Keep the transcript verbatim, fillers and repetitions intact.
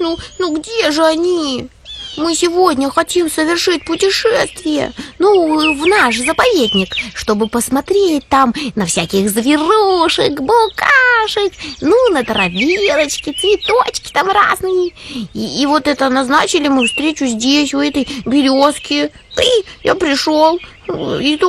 ну, ну где же они? Мы сегодня хотим совершить путешествие, ну, в наш заповедник, чтобы посмотреть там на всяких зверушек, букашек, ну, на травиночки, цветочки там разные. И, и вот это назначили мы встречу здесь, у этой березки. И я пришел, и